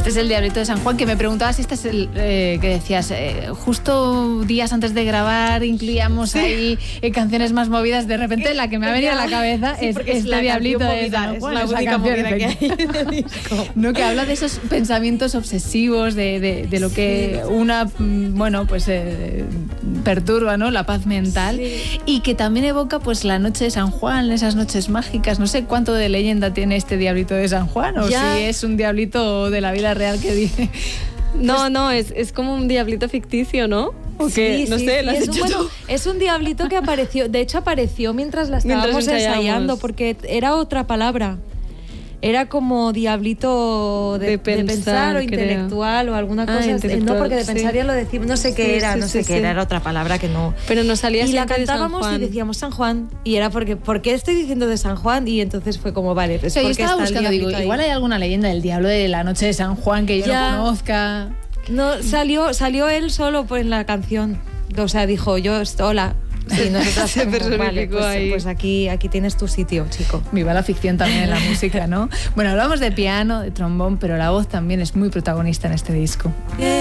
Este es el Diablito de San Juan, que me preguntabas si este es el que decías, justo días antes de grabar incluíamos ahí canciones más movidas. De repente la que me ha venido a la cabeza es este Diablito de San Juan. Es la única movida que hay en el disco. No, que habla de esos pensamientos obsesivos, de lo que perturba, ¿no? La paz mental. Sí. Y que también evoca pues la noche de San Juan, esas noches mágicas. No sé cuánto de leyenda tiene este Diablito de San Juan, o si es un diablito de la vida real que dice. No, es como un diablito ficticio, ¿no? Sí, no sé, ¿lo has hecho tú? Es un diablito que apareció, de hecho apareció mientras la estábamos ensayando, porque era otra palabra. Era como diablito de pensar o intelectual o alguna cosa. No, porque de pensar ya lo decimos, no sé qué era, era otra palabra que no. Pero nos salía y la siempre cantábamos de San Juan. y decíamos San Juan, y era porque ¿por qué estoy diciendo de San Juan? Y entonces fue como, vale, pues yo porque estaba está buscando, digo, igual hay alguna leyenda del diablo de la noche de San Juan que yo no conozca. No, salió él solo en la canción. O sea, dijo, hola. Sí, nosotros se personificó ahí. Pues aquí tienes tu sitio, chico. Viva la ficción también en la música, ¿no? Bueno, hablamos de piano, de trombón, pero la voz también es muy protagonista en este disco.